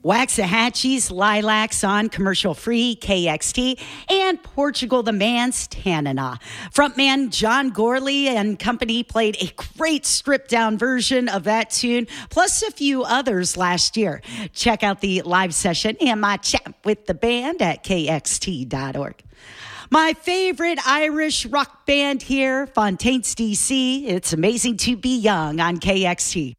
Waxahachie's Lilacs on commercial-free KXT, and Portugal the Man's Tanana. Frontman John Gorley and company played a great stripped-down version of that tune, plus a few others last year. Check out the live session and my chat with the band at kxt.org. My favorite Irish rock band here, Fontaines DC. It's amazing to be young on KXT.